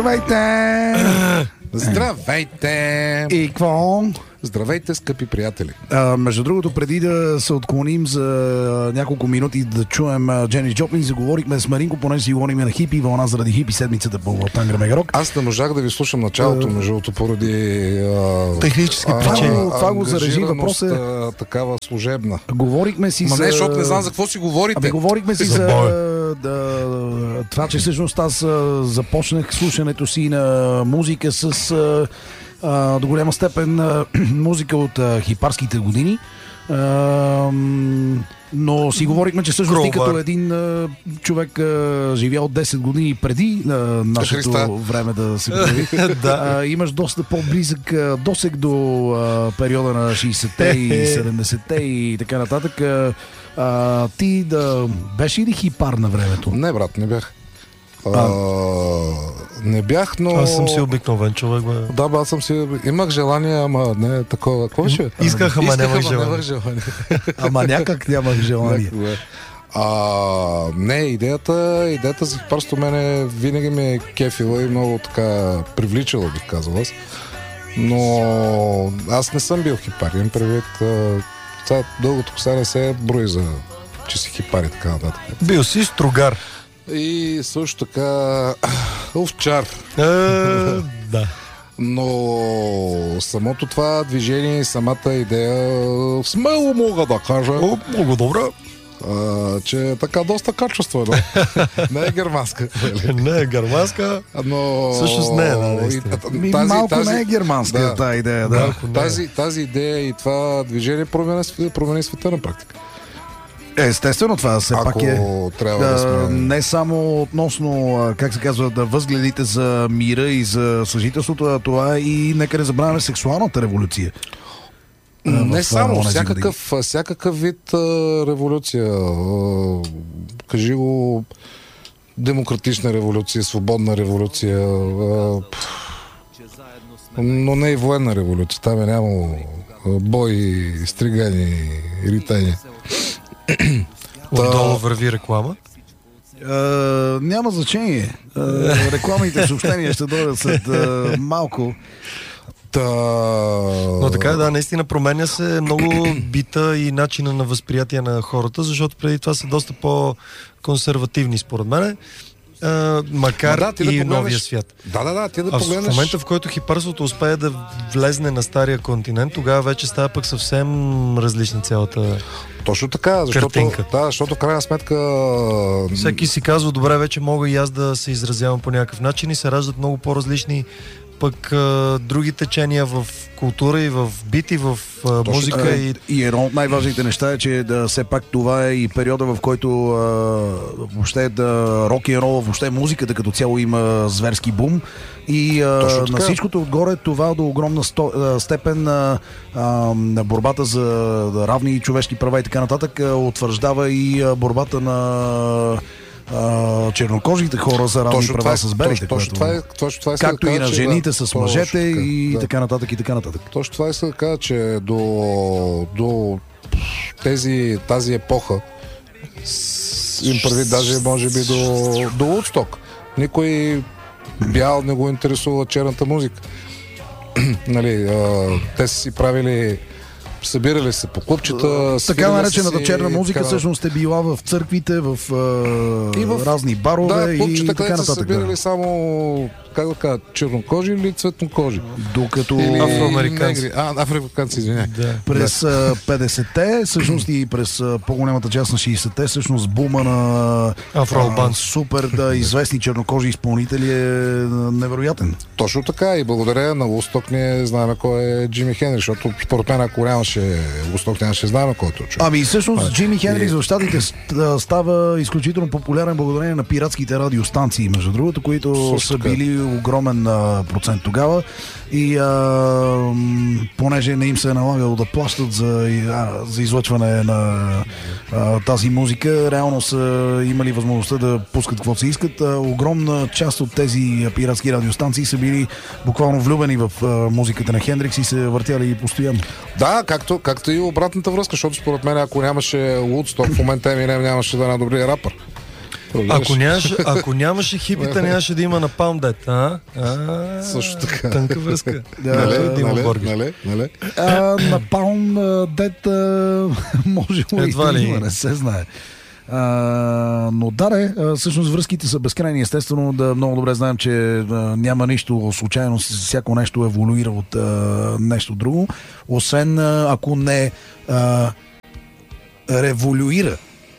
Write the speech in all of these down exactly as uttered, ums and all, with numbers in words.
Здравейте! Здравейте! И какво? Здравейте, скъпи приятели! А, между другото, преди да се отклоним за няколко минути да чуем Дженис Джоплин, заговорихме с Маринко, понеже си говорим на хипи вълна заради хипи седмицата по Тангра Мегарок. Аз не можах да ви слушам началото, между другото, поради а, технически а, причини. А, това го зарежи въпрос е... такава служебна. Говорихме си Ма за... не, защото не знам за какво си говорите. Ами говорихме си За за, боя. да, това, че всъщност аз а, започнах слушането си на музика с а, а, до голяма степен а, музика от а, хипарските години. А, но си говорихме, че всъщност ти като един а, човек а, живял десет години преди а, нашето Христа. време да се появи, а, имаш доста по-близък а, досег до а, периода на шейсетте и седемдесетте и така нататък. А, а, ти да беше ли хипар на времето? Не, брат, не бях. А, не бях, но... Аз съм си обикновен човек, бе. Да, бе, аз съм си... Имах желание, ама не такова. Какво беше? Исках, ама Исках, нямах ама желание. нямах желание. Ама някак нямах желание. Някакво е. А, не, идеята, идеята за хипарство мене винаги ме е кефила и много така привличала, бих казал аз. Но аз не съм бил хипар. Имам предвид, това дългото коса не се брои за че си хипар и така нататък. Бил си стругар. И също така овчар. Е, да. Но самото това движение и самата идея смело мога да кажа, О, много добре. а, че е така доста качествено. Не е германска. Не е германска. Но... Всъщност не е, да, наистина. Ми, малко не е германска да, тази идея, да. Малко не е. тази, тази идея и това движение промени, промени света на практика. Естествено, това все Ако пак е трябва да, да, сме... не само относно, а, как се казва, да възгледите за мира и за съжителството, а това е и нека не забравяме сексуалната революция. А, Не в, само, онези всякакъв, всякакъв вид а, революция. А, кажи го демократична революция, свободна революция, а, но не и военна революция. Там е нямало бои, стригани, ритани. Отдолу върви реклама. А, няма значение. А, рекламните съобщения ще дойдат след а, малко. Та... Но така е, да, наистина променя се много бита и начина на възприятие на хората, защото преди това са доста по-консервативни, според мен. Uh, макар да, ти да и погледнеш... новия свят. Да, да, да, ти да А погледнеш... в момента, в който хипарството успее да влезне на стария континент, тогава вече става пък съвсем различна цялата... Точно така, защото, картинка. да, защото в крайна сметка... Всеки си казва, добре, вече мога и аз да се изразявам по някакъв начин и се раждат много по-различни пък а, други течения в култура и в бит и в а, музика. А, и... и едно от най-важните неща е, че да, все пак това е и периода, в който а, въобще да, рок и рол, въобще музиката като цяло има зверски бум. И а, на всичкото отгоре това до огромна сто, а, степен а, а, на борбата за да, равни човешки права и така нататък а, утвърждава и а, борбата на Uh, чернокожите хора за равни точно права е, с белите. Точно, точно това е, точно това е както да и на кажа, жените да, с мъжете и да. така нататък и така нататък. Точно това иска да кажа, че до, до тези, тази епоха им прави даже може би до, до Woodstock. Никой бял не го интересува черната музика. Нали, а, те са си правили, събирали се по клубчета. Така наречената си, черна музика така... всъщност е била в църквите, в, и в разни барове да, и така нататък. Са събирали да. само, как да кажа, чернокожи или цветнокожи. Докато или афроамериканци. Негри. А, афроамериканци, извиняй. Да. През да. петдесетте, всъщност и през по-голямата част на шейсетте, всъщност бума на Афроалбанци. супер да известни чернокожи изпълнители е невероятен. Точно така и благодаря на Woodstock ние знаем кой е Джими Хенри, защото според мен ако нямаше Woodstock нямаше знаем кой е човек. Ами всъщност а, Джими Хенри и... в щатите става изключително популярен благодарение на пиратските радиостанции, между другото, които Също са така. били огромен а, процент тогава и а, понеже не им се е налагало да плащат за, а, за излъчване на а, тази музика, реално са имали възможността да пускат каквото се искат. А, огромна част от тези пиратски радиостанции са били буквално влюбени в а, музиката на Хендрикс и се въртяли постоянно. Да, както, както и обратната връзка, защото според мен ако нямаше Woodstock в момента Еминем нямаше да е най-добрия рапър. Ако, нямаш, ако нямаше хипита, нямаше да има на Palm Dead. А? А, също така. Тънка връзка. Да, нали, да има нали, нали, нали. А, на Palm Dead може Едва ли има, не се знае. А, но да, не, всъщност връзките са безкрайни. Естествено, да много добре знаем, че а, няма нищо случайно, всяко нещо еволюира от а, нещо друго, освен а, ако не а, революира.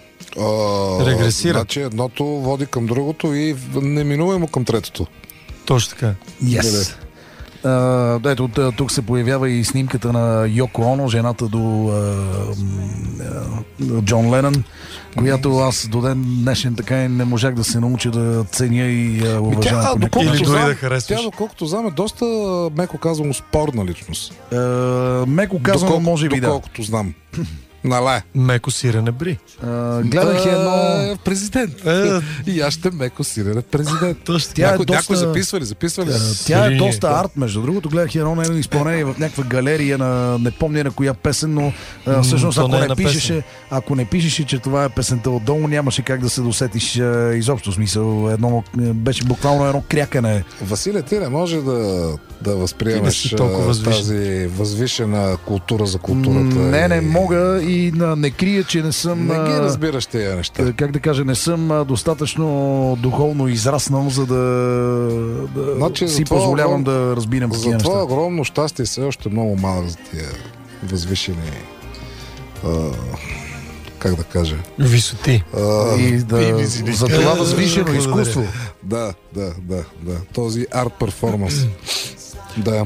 А, Регресира. Значи едното води към другото и неминуемо към третото. Точно така. Yes. Uh, ето, тук се появява и снимката на Йоко Оно, жената до uh, uh, Джон Ленън, която аз до ден днешен така и не можах да се науча да ценя и uh, уважавам. Или дори да харесваш. Тя, доколкото знам, е доста, меко казвам, спорна личност. Uh, меко казвам, Доколко, може би да. Доколкото знам. Нале. Меко сирене бри. Uh, гледах едно... Президент. Е, И аз ще меко сирене президент. Точно. Тя някой, е доста... някой записва ли? Записва ли? Uh, тя е доста арт, между другото. Гледах едно нейно изпълнение в някаква галерия на не помня на коя песен, но uh, всъщност ако не, не пишеше, ако не пишеше, че това е песента отдолу, нямаше как да се досетиш uh, изобщо. Смисъл, едно, беше буквално едно крякане. Василе, ти не може да, да възприемеш да тази възвишена култура за културата. Не, не и... мога и не крия, че не съм... Не ги разбираш тези неща. Как да кажа, не съм достатъчно духовно израснал, за да, да значи, си позволявам огром... да разбирам такива неща. За това огромно щастие все още много малък за тия възвишени... А... как да кажа? Висоти. А, и да, за това възвишено изкуство. Да, да, да, да. Този арт перформанс. Да.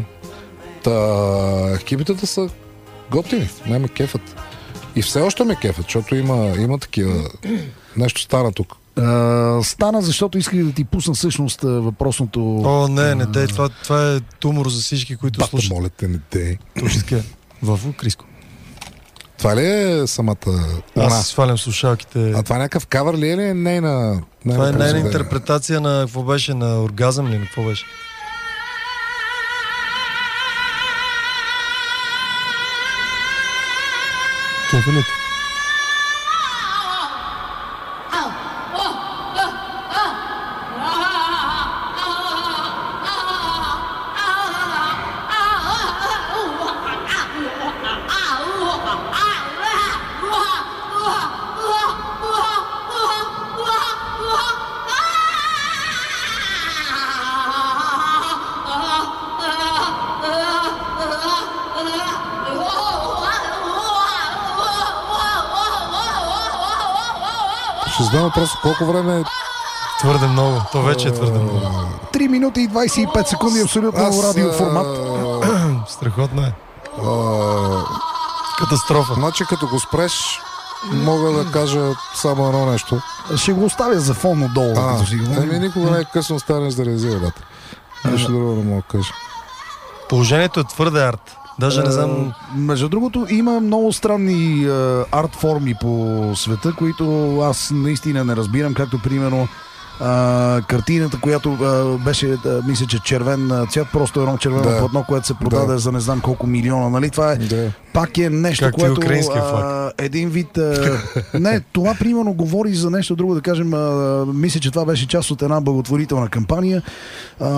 Та, хипитата са готини. Не ме кефът. И все още ме кефът, защото има, има такива... Нещо стана тук. Uh, стана, защото исках да ти пусна всъщност въпросното... О, не, не дей. Това, това е тумор за всички, които Бата, слушат. моля те, не дей. Точно така. Ваво, Криско. Това ли е самата... Аз свалям слушалките. А това някакъв кавър ли е или е нейна... Това е нейна интерпретация на какво беше, на оргазъм ли, на какво беше? Кефилите. Ще знам просто колко време е... Твърде много. То вече е твърде много. три минути и двайсет и пет секунди, абсолютно Аз, радиоформат. Страхотно е. А... Катастрофа. Значи като го спреш, мога да кажа само едно нещо. Ще го оставя за фон отдолу. А, еми никога не е късно станеш да реализира, брат. Нещо друго не мога да кажа. Положението е твърде арт. Даже не знам... Между другото, има много странни а, арт форми по света, които аз наистина не разбирам, както примерно а, картината, която а, беше, а, мисля, че червен цвят, просто едно червено да. платно, което се продаде да. за не знам колко милиона, нали? Това е да. пак е нещо, как което а, един вид... А, не, това примерно говори за нещо друго, да кажем, а, мисля, че това беше част от една благотворителна кампания, а,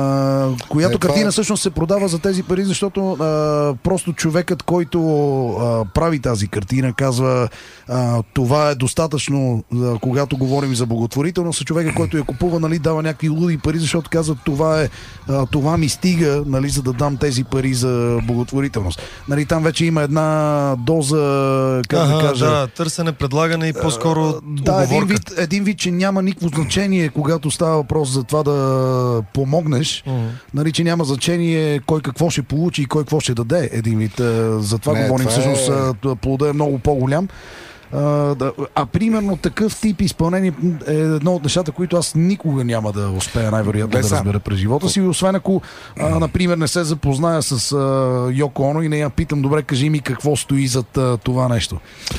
която е, картина това... всъщност се продава за тези пари, защото а, просто човекът, който а, прави тази картина, казва а, това е достатъчно, а, когато говорим за благотворителност, а човека, който я купува, нали, дава някакви луди пари, защото казва това е, а, това ми стига, нали, за да дам тези пари за благотворителност. Нали, там вече има една доза, как ага, да кажа... Да, търсене, предлагане и по-скоро а, да, един вид, един вид, че няма никакво значение, когато става въпрос за това да помогнеш, uh-huh. нали, че няма значение кой какво ще получи и кой какво ще даде. Един вид, за това Не, говорим, това всъщност е... плода е много по-голям. А, да, а примерно такъв тип изпълнение е едно от нещата, които аз никога няма да успея най-вероятно да разбера през живота си, освен ако, а, например, не се запозная с а, Йоко Оно и не я питам, добре, кажи ми какво стои зад а, това нещо.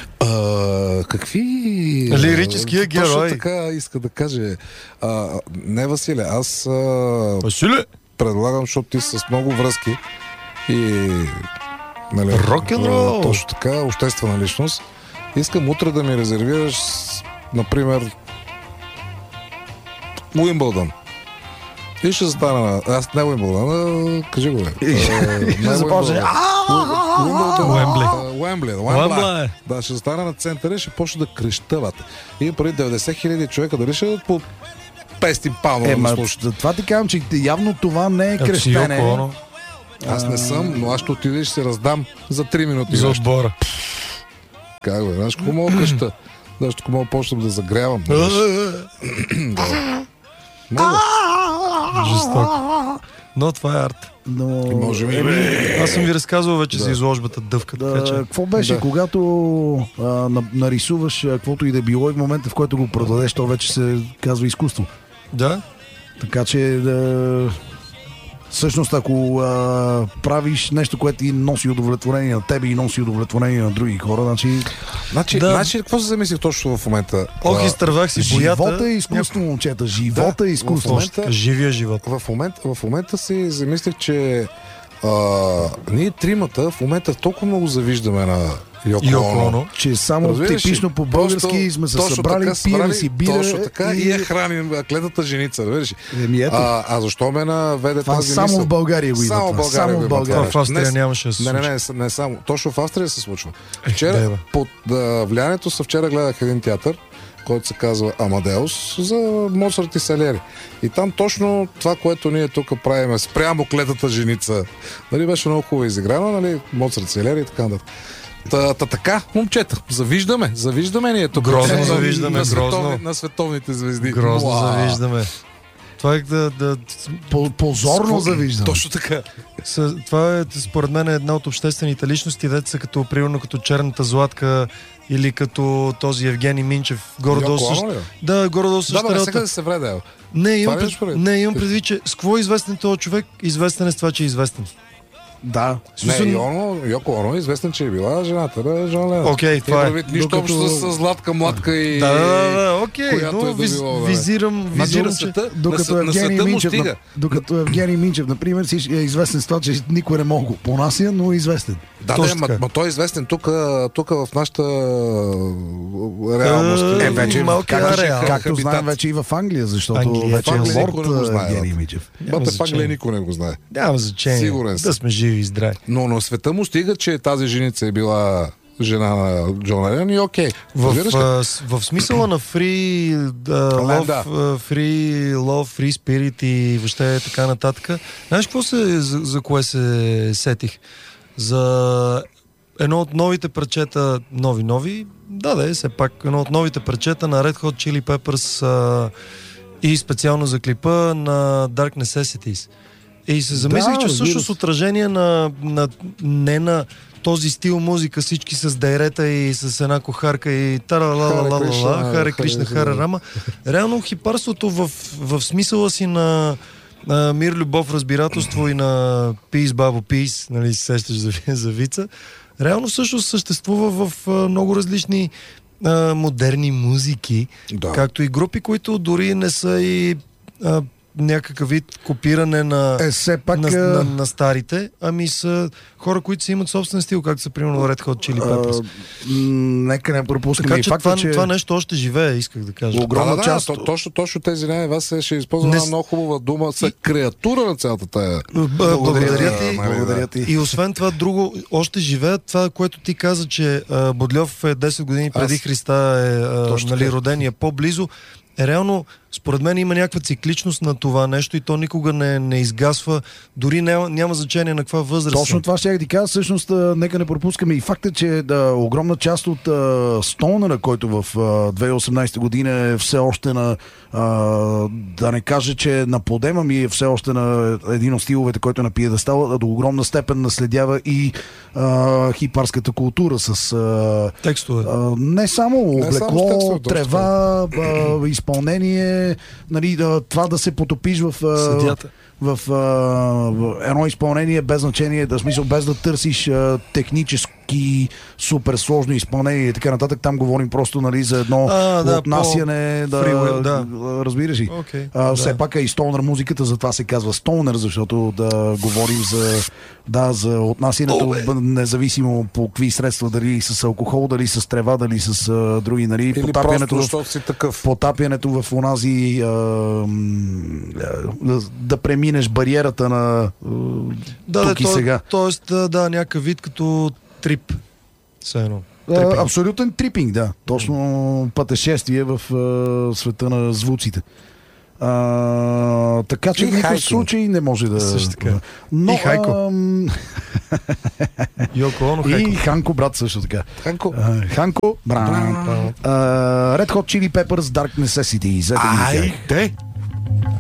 А, какви... Лирическия герой. Точно така иска да каже. А, не, Василе, аз а, Василе? предлагам, защото ти с много връзки и нали, рок-н-рол. Точно така, обществена личност. Искам утре да ми резервираш, например, Уимбълдън. И ще застана на... Аз не Уимбълдън, кажи го, бе. И ще започне. Уембли. Уембли. Уембли. Да, ще застана на центъра и ще почне да крещават. И преди деветдесет хиляди човека дали ще дадат по петстотин пауна да слушат. Това ти казвам, че явно това не е крещене. Аз не съм, но аз ще отида и ще се раздам за три минути. За отбора. Как бе, знаеш какво мога креща? Знаеш, ако мога почнем да загрявам. Мога. Жестоко. Но това е арт. Но... Може би. Аз съм ви разказвал вече да. за изложбата Дъвка. Да, така че... Какво беше, да. когато а, на, нарисуваш каквото и да било и в момента, в който го продадеш, то вече се казва изкуство. Да. Така че да... Всъщност, ако а, правиш нещо, което ти носи удовлетворение на тебе и носи удовлетворение на други хора, значи... Значи, да. значи какво се замислих точно в момента? Ох, изтървах си боята. Живота е изкуство, момчета. Живота да, е изкуство. в момента, Живия живот. В момента, в момента си замислих, че а, ние тримата в момента толкова много завиждаме на Йоко Оно, че само разбираш, типично по-български сме се събрали, така, пием си бира точно така, и, и я храним клетата женица, разбираш. Еми, ето. А, а защо ме наведе това тази само мисъл? в България го има. Само в България, само го в има. България. Това в Австрия не, нямаше да се не, случи. не, не, не само. Точно в Австрия се случва. Вчера, Дева. под да, влиянието са вчера гледах един театър, който се казва Амадеус, за Моцарт и Салери. И там точно това, което ние тук правим спрямо клетата женица, нали, беше много хубаво изиграно, нали, Моцарт, Салери и така нататък. Та, та така, момчета, завиждаме, завиждаме ние тук. Грозно завиждаме, на, грозно. световни, на световните звезди. Грозно Уау. завиждаме. Това е да... да... Позорно завиждам. Точно така. С, това е, според мен, е една от обществените личности, деца като, примерно, като Черната Златка или като този Евгений Минчев. Горе-долу същ... Да, горе-долу същата. Да, бе, сега да се вреда. Не, имам, пред... не, имам предвид, че с какво е известен този човек? Известен е с това, че е известен. Да. Не, Йоно, Йоко Оно е известен, че е била жената на Жан Ленон. Окей, това е. Нищо Докато... общо с Златка, Младка и... Да, да, да, окей, която но е да виз, било, визирам, визирам, че... Докато на, Евгений на Минчев, стига. докато Евгений Минчев, например, си е известен с това, че никой не мога го понася, но е известен. Да, да, ма, ма той е известен тук, тук в нашата реалност. Е, вече, малка реал. Както знаем вече и в Англия, защото Англия, вече е Англия лорд никой не го знае, Евгений Минчев. Бате, в Англия никой не го знае. Няма значение. Сигурен съм. Да сме живи и здрави. Но на света му стига, че тази женица е била жена на Джон Ленон и окей. В, в, в смисъла на free uh, love, да. uh, free love, free spirit и въобще така нататък. Знаеш какво се, за, за кое се сетих? За едно от новите парчета, нови-нови, да, да е, все пак едно от новите парчета на Red Hot Chili Peppers uh, и специално за клипа на Dark Necessities. И се замислих, да, че всъщност отражение на, на не на този стил музика, всички с дайрета и с една кохарка и тара-ла-ла-ла-ла, Харе Кришна, Харе Рама. Реално хипарството в, в смисъла си на, на мир, любов, разбирателство и на пис, бабо, пис, нали се сещаш за, за вица, реално всъщност съществува в а, много различни а, модерни музики, Да. както и групи, които дори не са и а, някакъв вид копиране на, Е, все пак, на, на, на старите, ами са хора, които си имат собствен стил, както са примерно Red Hot Chili Peppers. А, нека не пропускаме Така и че, факта, това, че това нещо още живее, исках да кажа. огромна Да, да, част... да, то- точно, точно тези не, вас ще използвам Не една с- много хубава дума, са креатура на цялата тая. Благодаря ти. нали, Благодаря да. ти. И освен това, друго, още живеят това, което ти каза, че а, Бодльов е десет години преди Аз- Христа е а, нали, така. роден и е по-близо. Е, реално, според мен има някаква цикличност на това нещо и то никога не, не изгасва, дори няма, няма значение на каква възраст. Точно това ще я ти кажа. Всъщност, а, нека не пропускаме и факта, че да, огромна част от Стоунера, който в а, две хиляди и осемнадесета година е все още на, а, да не кажа, че на подема ми е все още на един от стиловете, който е на пиедестала, до огромна степен наследява и а, хипарската култура с а, Текстове. а, не само Не само облекло, текстове, доста. трева, а, изпълнение, нали, да, това да се потопиш в а, Съдията. в, а, в едно изпълнение без значение, да смисъл без да търсиш а, технически тежки, супер сложно изпълнение и така нататък. Там говорим просто, нали, за едно а, да, отнасяне, да, will, да. разбираш ли? Okay, а, да. Все пак е и стонър музиката, затова се казва стонър, защото да говорим за, да, за отнасянето, oh, независимо по какви средства, дали с алкохол, дали с трева, дали с а, други, нали, или потапянето, просто, в, си такъв. потапянето в онази а, да, да преминеш бариерата на а, да, тук да, и то, сега. Тоест, да, да, някакъв вид като трип. Все едно. А, абсолютен трипинг, да. Точно пътешествие в а, света на звуците. А, така че в никакъв случай не може да... Също така. Но, и Хайко. Ам... Йоко Оно, Хайко. И Ханко, брат, също така. Ханко. А, Ханко, брат. Uh, Red Hot Chili Peppers, Dark Necessities. Айде!